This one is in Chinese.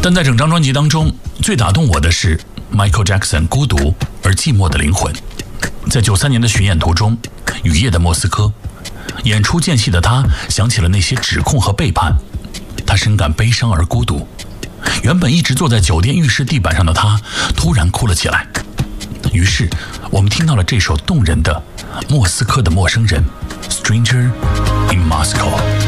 但在整张专辑当中，最打动我的是 Michael Jackson 孤独而寂寞的灵魂。在93年的巡演途中，雨夜的莫斯科，演出间隙的他想起了那些指控和背叛，他深感悲伤而孤独。原本一直坐在酒店浴室地板上的他，突然哭了起来。于是，我们听到了这首动人的《莫斯科的陌生人》 （Stranger in Moscow）。